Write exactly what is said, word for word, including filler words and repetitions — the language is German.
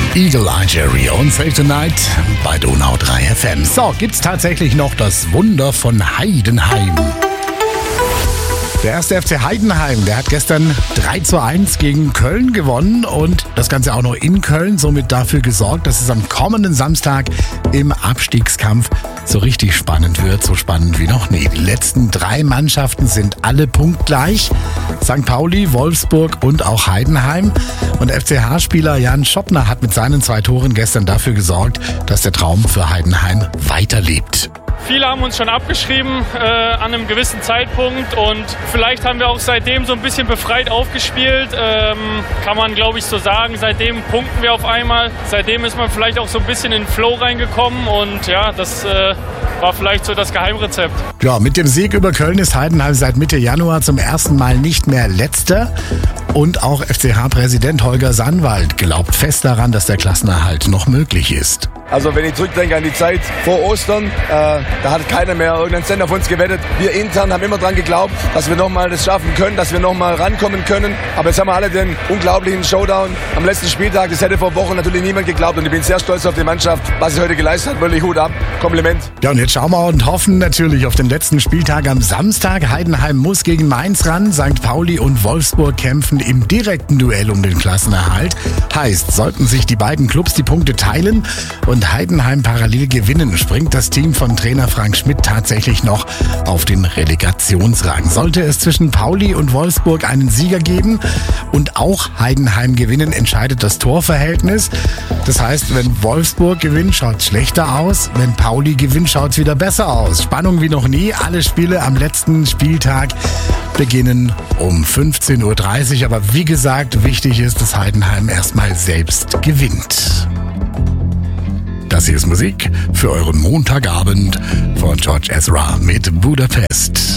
Eagle Eye Jerry und Save Tonight bei Donau drei F M. So, gibt's tatsächlich noch das Wunder von Heidenheim. Der erste F C Heidenheim, der hat gestern drei zu eins gegen Köln gewonnen und das Ganze auch noch in Köln, somit dafür gesorgt, dass es am kommenden Samstag im Abstiegskampf so richtig spannend wird, so spannend wie noch nie. Die letzten drei Mannschaften sind alle punktgleich, Sankt Pauli, Wolfsburg und auch Heidenheim. Und F C H-Spieler Jan Schoppner hat mit seinen zwei Toren gestern dafür gesorgt, dass der Traum für Heidenheim weiterlebt. Viele haben uns schon abgeschrieben äh, an einem gewissen Zeitpunkt und vielleicht haben wir auch seitdem so ein bisschen befreit aufgespielt, ähm, kann man glaube ich so sagen. Seitdem punkten wir auf einmal, seitdem ist man vielleicht auch so ein bisschen in den Flow reingekommen und ja, das äh, war vielleicht so das Geheimrezept. Ja, mit dem Sieg über Köln ist Heidenheim seit Mitte Januar zum ersten Mal nicht mehr Letzter. Und auch F C H-Präsident Holger Sandwald glaubt fest daran, dass der Klassenerhalt noch möglich ist. Also wenn ich zurückdenke an die Zeit vor Ostern, äh, da hat keiner mehr irgendeinen Cent auf uns gewettet. Wir intern haben immer dran geglaubt, dass wir nochmal das schaffen können, dass wir nochmal rankommen können. Aber jetzt haben wir alle den unglaublichen Showdown am letzten Spieltag. Das hätte vor Wochen natürlich niemand geglaubt. Und ich bin sehr stolz auf die Mannschaft, was sie heute geleistet hat. Wirklich Hut ab. Kompliment. Ja, und jetzt schauen wir und hoffen natürlich auf den letzten Spieltag am Samstag. Heidenheim muss gegen Mainz ran. Sankt Pauli und Wolfsburg kämpfen im direkten Duell um den Klassenerhalt. Heißt, sollten sich die beiden Clubs die Punkte teilen und Heidenheim parallel gewinnen, springt das Team von Trainer Frank Schmidt tatsächlich noch auf den Relegationsrang. Sollte es zwischen Pauli und Wolfsburg einen Sieger geben und auch Heidenheim gewinnen, entscheidet das Torverhältnis. Das heißt, wenn Wolfsburg gewinnt, schaut es schlechter aus. Wenn Pauli gewinnt, schaut es wieder besser aus. Spannung wie noch nie. Alle Spiele am letzten Spieltag beginnen um fünfzehn Uhr dreißig. Aber wie gesagt, wichtig ist, dass Heidenheim erstmal selbst gewinnt. Das hier ist Musik für euren Montagabend von George Ezra mit Budapest.